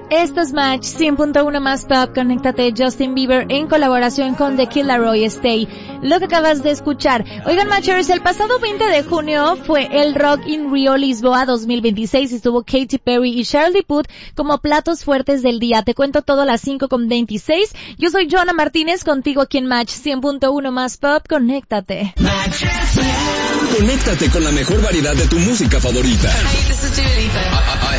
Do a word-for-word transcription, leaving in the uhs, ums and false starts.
Esto es Match cien punto uno más Pop. Conéctate, Justin Bieber en colaboración con The Kid Laroi, Stay. Lo que acabas de escuchar. Oigan, Matchers, el pasado veinte de junio fue el Rock in Rio Lisboa dos mil veintiséis. Estuvo Katy Perry y Charlie Puth como platos fuertes del día. Te cuento todo a las cinco con veintiséis. Yo soy Joana Martínez, contigo aquí en Match cien punto uno más Pop. Conéctate. Conéctate con la mejor variedad de tu música favorita. Hey, this is Dua Lipa.